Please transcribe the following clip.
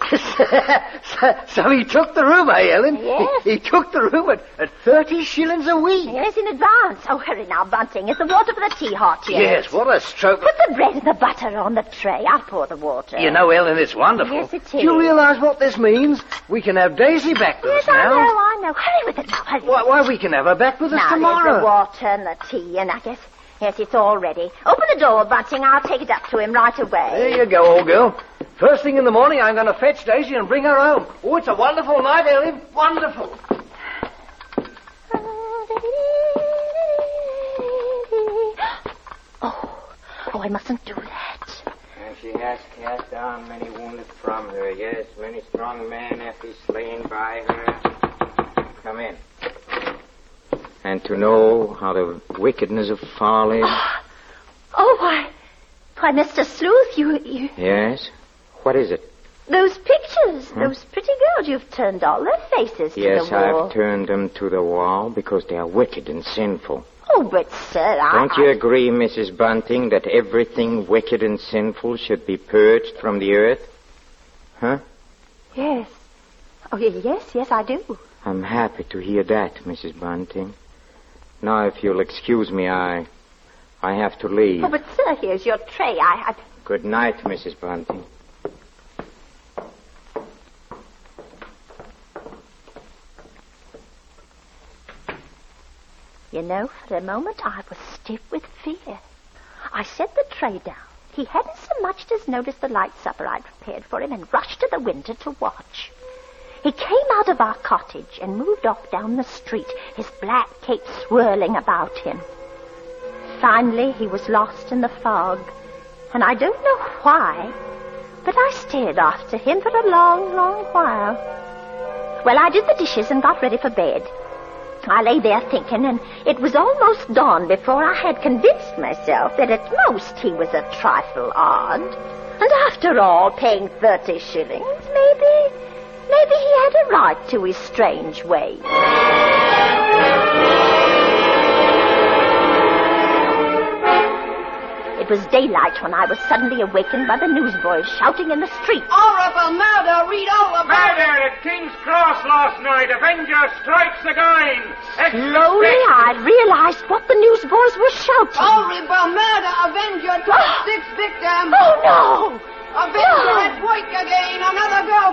So he took the room, eh, Ellen? Yes. He took the room at 30 shillings a week. Yes, in advance. Oh, hurry now, Bunting. Is the water for the tea hot yet? Yes, what a stroke. Put the bread and the butter on the tray. I'll pour the water. You know, Ellen, it's wonderful. Yes, it is. Do you realise what this means? We can have Daisy back with Yes, us now. I know. Hurry with it now, hurry. Why, we can have her back with us Now, tomorrow. there's the water and the tea, and I guess... Yes, it's all ready. Open the door, Bunting. I'll take it up to him right away. There you go, old girl. First thing in the morning, I'm going to fetch Daisy and bring her home. Oh, it's a wonderful night, Ellen. Wonderful. Oh, I mustn't do that. And she has cast down many wounded from her. Yes, many strong men have been slain by her. Come in. And to know how the wickedness of folly... Oh, why, Mr. Sleuth, you... Yes? What is it? Those pictures, those pretty girls, you've turned all their faces to Yes, the wall. I've turned them to the wall because they are wicked and sinful. Oh, but, sir, Don't you agree, Mrs. Bunting, that everything wicked and sinful should be purged from the earth? Huh? Yes. Oh, yes, I do. I'm happy to hear that, Mrs. Bunting. Now, if you'll excuse me, I have to leave. Oh, but, sir, here's your tray. Good night, Mrs. Bunting. You know, for a moment I was stiff with fear. I set the tray down. He hadn't so much as noticed the light supper I'd prepared for him and rushed to the window to watch. He came out of our cottage and moved off down the street, his black cape swirling about him. Finally, he was lost in the fog, and I don't know why, but I stared after him for a long, long while. Well, I did the dishes and got ready for bed. I lay there thinking, and it was almost dawn before I had convinced myself that at most he was a trifle odd. And after all, paying 30 shillings, maybe he had a right to his strange ways. It was daylight when I was suddenly awakened by the newsboys shouting in the street. Horrible murder! Read all about it! Murder at King's Cross last night. Avenger strikes again. Slowly, I realized what the newsboys were shouting. Horrible murder! Avenger 26 victims! Oh, no! Avenger at work again! Another girl